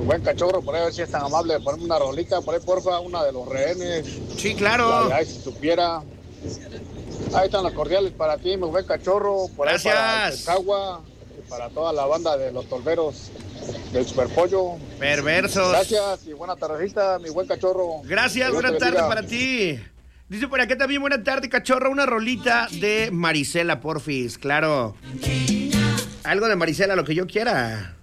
buen cachorro, por ahí a ver si es tan amable de ponerme una rolita, por ahí porfa, una de los rehenes. Sí, claro. Ay, si supiera. Ahí están los cordiales para ti, mi buen cachorro, por Gracias. ahí para el Pescagua, y para toda la banda de los tolveros del Superpollo. Perversos. Gracias y buena tardecita, mi buen cachorro. Gracias, buena tarde para ti. Dice por acá también, buena tarde, cachorro, una rolita de Marisela, porfis, claro. Algo de Marisela, lo que yo quiera.